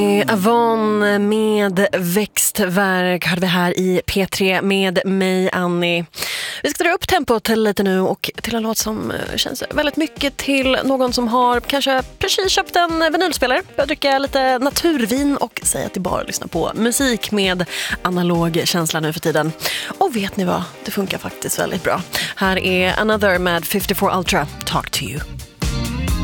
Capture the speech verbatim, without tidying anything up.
Avon med växtverk hade vi här i P tre med mig, Annie. Vi ska dra upp tempot lite nu och till en låt som känns väldigt mycket till någon som har kanske precis köpt en vinylspelare, börjar dricka lite naturvin och säga att det bara lyssna på musik med analog känsla nu för tiden. Och vet ni vad? Det funkar faktiskt väldigt bra. Här är Another med femtiofyra Ultra, Talk to You.